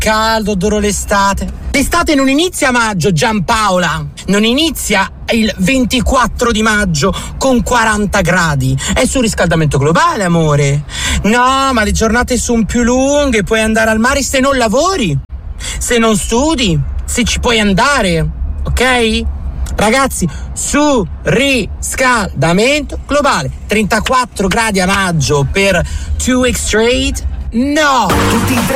caldo, adoro l'estate. L'estate non inizia a maggio, Giampaola. Non inizia il 24 di maggio con 40 gradi. È sul riscaldamento globale, amore. No, ma le giornate sono più lunghe, puoi andare al mare se non lavori, se non studi, se ci puoi andare, ok? Ragazzi, su riscaldamento globale. 34 gradi a maggio per 2 weeks straight? No! Tutti